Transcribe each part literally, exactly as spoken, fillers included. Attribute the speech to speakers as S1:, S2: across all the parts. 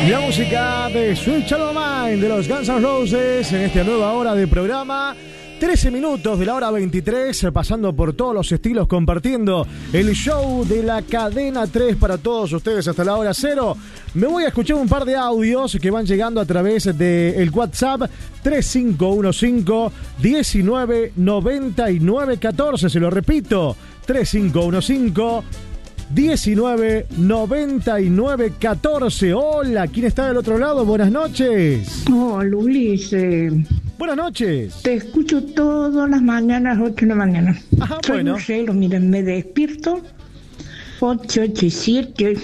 S1: La música de Sweet Child O' Mine de los Guns N' Roses en esta nueva hora de programa. trece minutos de la hora veintitrés, pasando por todos los estilos, compartiendo el show de la cadena tres para todos ustedes hasta la hora cero. Me voy a escuchar un par de audios que van llegando a través del WhatsApp tres cinco uno cinco, uno nueve nueve nueve uno cuatro. Se lo repito, tres cinco uno cinco, diecinueve noventa y nueve catorce. Hola, ¿quién está del otro lado? Buenas noches.
S2: Hola, Ulises.
S1: Buenas noches.
S2: Te escucho todas las mañanas, ocho de la mañana.
S1: Ajá,
S2: Soy
S1: bueno.
S2: Marcelo, miren, me despierto ocho, ocho y siete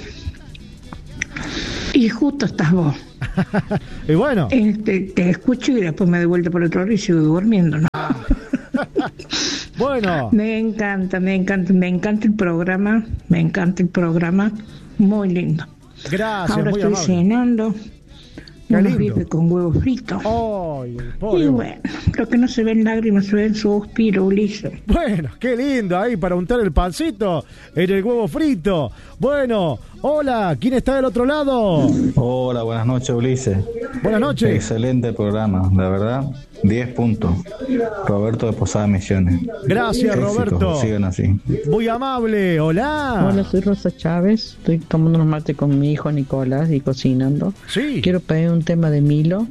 S2: y justo estás vos.
S1: Y bueno.
S2: Este, te escucho y después me doy vuelta por otro lado y sigo durmiendo, ¿no?
S1: Bueno.
S2: Me encanta, me encanta, me encanta el programa, me encanta el programa, muy lindo.
S1: Gracias,
S2: Ahora
S1: muy
S2: estoy
S1: amable.
S2: cenando
S1: Qué
S2: unos
S1: lindo.
S2: bifes con huevos fritos.
S1: Ay, pobre.
S2: Y bueno, lo que no se ven lágrimas, se ven suspiros, Ulises.
S1: Bueno, qué lindo ahí para untar el pancito en el huevo frito. Bueno, hola, ¿quién está del otro lado?
S3: Hola, buenas noches, Ulises.
S1: Buenas noches.
S3: Excelente programa, la verdad, diez puntos. Roberto de Posada Misiones.
S1: Gracias,
S3: Éxitos,
S1: Roberto.
S3: sigan así.
S1: Muy amable, hola.
S4: Hola, soy Rosa Chávez. Estoy tomando unos mates con mi hijo Nicolás y cocinando.
S1: Sí.
S4: Quiero pedir un tema de Milo,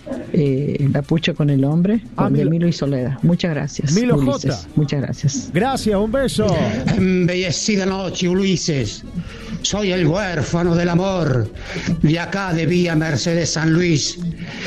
S4: eh, La pucha con el hombre,
S1: Ah,
S4: de
S1: Milo.
S4: Milo y Soledad. Muchas gracias.
S1: Milo
S4: Ulises.
S1: J.
S4: Muchas gracias.
S1: Gracias, un beso.
S5: Embellecida noche, Ulises. Soy el huérfano del amor, de acá de Vía Mercedes San Luis.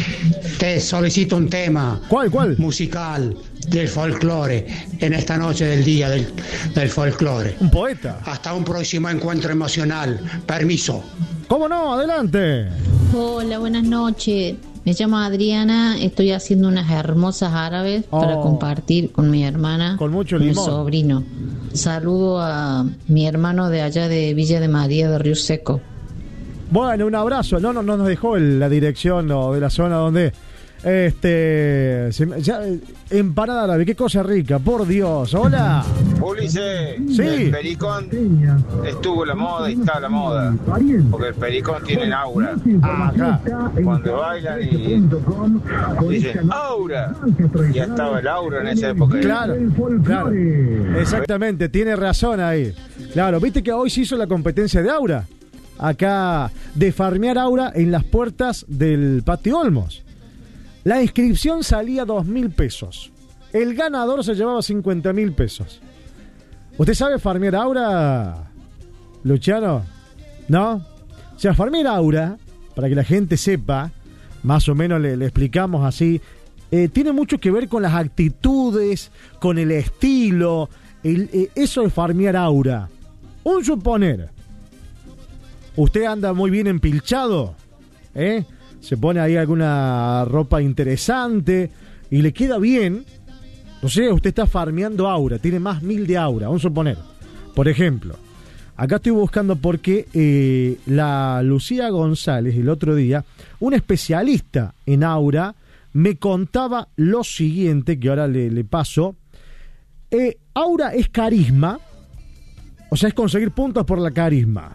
S5: Te solicito un tema.
S1: ¿Cuál, cuál?
S5: Musical del folclore, en esta noche del día del, del folclore.
S1: Un poeta.
S5: Hasta un próximo encuentro emocional. Permiso.
S1: ¿Cómo no? Adelante.
S6: Hola, buenas noches. Me llamo Adriana, estoy haciendo unas hermosas árabes
S1: Oh.
S6: para compartir con mi hermana,
S1: Con mucho
S6: mi
S1: limón.
S6: sobrino. Saludo a mi hermano de allá de Villa de María de Río Seco.
S1: Bueno, un abrazo. No, no, no nos dejó el- la dirección o de la zona donde... Este... se me- ya, eh, empanada árabe, qué cosa rica, por Dios. Hola.
S7: Ulises,
S1: Sí.
S7: el pericón estuvo la moda y está la moda, porque el pericón tiene aura.
S1: Ah, acá.
S7: Cuando bailan y dicen aura, ya estaba el aura en esa época.
S1: Claro, claro. Exactamente, tiene razón ahí. Claro, viste que hoy se hizo la competencia de aura. Acá, de farmear aura en las puertas del Patio Olmos. La inscripción salía dos mil pesos. El ganador se llevaba cincuenta mil pesos. ¿Usted sabe farmear aura, Luciano? ¿No? O sea, farmear aura, para que la gente sepa, más o menos le, le explicamos así, eh, tiene mucho que ver con las actitudes, con el estilo, el, eh, eso de farmear aura. Un suponer, usted anda muy bien empilchado, ¿eh? Se pone ahí alguna ropa interesante y le queda bien. No sé, usted está farmeando aura, tiene más mil de aura, vamos a suponer. Por ejemplo, acá estoy buscando porque eh, la Lucía González el otro día, una especialista en aura, me contaba lo siguiente, que ahora le, le paso. Eh, aura es carisma, o sea, es conseguir puntos por la carisma.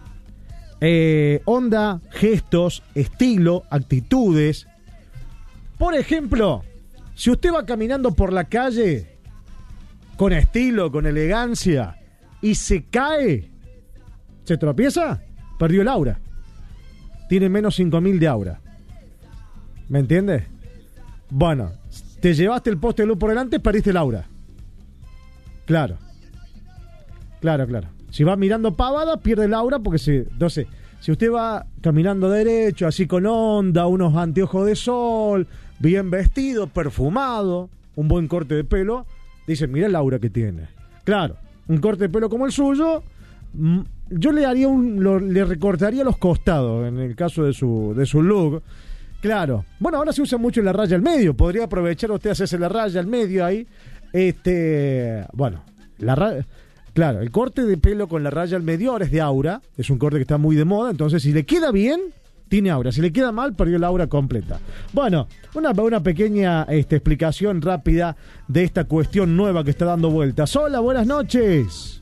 S1: Eh, onda, gestos, estilo, actitudes. Por ejemplo, si usted va caminando por la calle con estilo, con elegancia y se cae, se tropieza, perdió el aura. Tiene menos cinco mil de aura. ¿Me entiendes? Bueno, te llevaste el poste de luz por delante, perdiste el aura. Claro. Claro, claro. Si va mirando pavada, pierde el aura porque se... Entonces, si usted va caminando derecho, así con onda, unos anteojos de sol, bien vestido, perfumado, un buen corte de pelo, dice, mira el aura que tiene. Claro, un corte de pelo como el suyo, yo le haría un... Lo, le recortaría los costados, en el caso de su, de su look. Claro. Bueno, ahora se usa mucho la raya al medio. Podría aprovechar usted hacerse la raya al medio ahí. Este... Bueno, la raya... Claro, el corte de pelo con la raya al medio ahora es de aura, es un corte que está muy de moda, entonces si le queda bien, tiene aura, si le queda mal, perdió la aura completa. Bueno, una, una pequeña este, explicación rápida de esta cuestión nueva que está dando vueltas. Hola, buenas noches.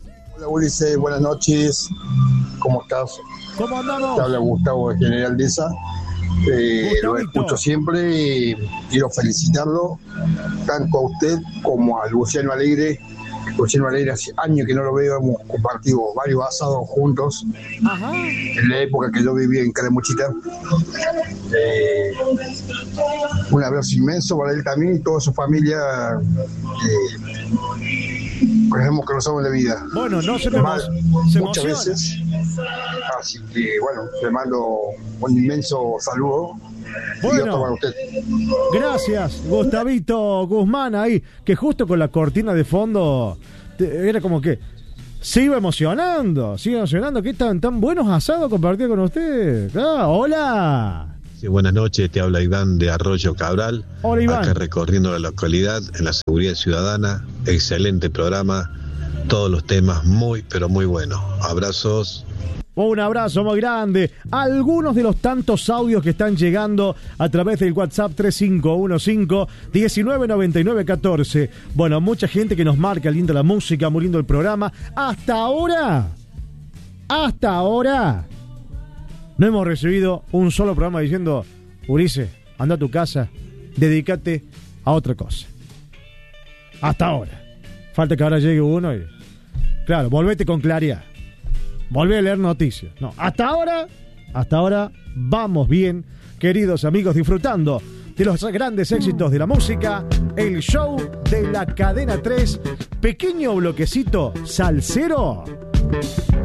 S8: Hola Ulises, buenas noches. ¿Cómo estás?
S1: ¿Cómo andamos?
S8: Te habla Gustavo de General Deza. Eh, lo escucho siempre y quiero felicitarlo tanto a usted como a Luciano Alegre. Luciano Alegre hace años que no lo veo, hemos compartido varios asados juntos.
S1: Ajá.
S8: En la época que yo vivía en Calamuchita. Eh, un abrazo inmenso para él también y toda su familia. Eh, pues hemos conocido en la vida.
S1: Bueno, no se me
S8: Mal,
S1: se
S8: muchas
S1: emociona.
S8: veces. Así que bueno, le mando un inmenso saludo.
S1: Bueno.
S8: Y otro para usted.
S1: Gracias, Gustavito Guzmán ahí, que justo con la cortina de fondo te- era como que se iba emocionando, se iba emocionando. ¿Qué tan, tan buenos asados compartir con usted? Ah, hola.
S9: Sí, buenas noches, te habla Iván de Arroyo Cabral.
S1: Hola, Iván.
S9: Acá recorriendo la localidad en la seguridad ciudadana. Excelente programa, todos los temas muy, pero muy buenos. Abrazos.
S1: Un abrazo muy grande. Algunos de los tantos audios que están llegando a través del WhatsApp tres cinco uno cinco, uno nueve nueve nueve uno cuatro. Bueno, mucha gente que nos marca, linda la música, muy lindo el programa. Hasta ahora, hasta ahora, no hemos recibido un solo programa diciendo: Ulises, anda a tu casa, dedícate a otra cosa. Hasta ahora. Falta que ahora llegue uno y... Claro, volvete con claridad. Volví a leer noticias. No, hasta ahora, hasta ahora vamos bien, queridos amigos, disfrutando de los grandes éxitos de la música, el show de la Cadena tres, pequeño bloquecito salsero.